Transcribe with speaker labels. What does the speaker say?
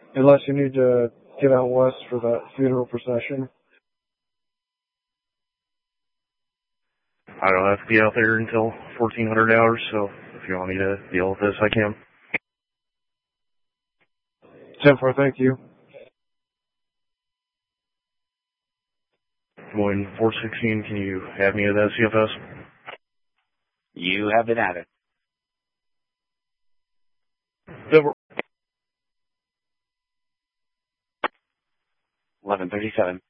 Speaker 1: Unless you need to get out west for that funeral procession.
Speaker 2: I don't have to be out there until 1400 hours, so if you want me to deal with this, I can.
Speaker 1: 10-4, thank you.
Speaker 2: Des Moines 416, can you have me at that CFS?
Speaker 3: You have been added.
Speaker 2: Denver.
Speaker 3: 1137.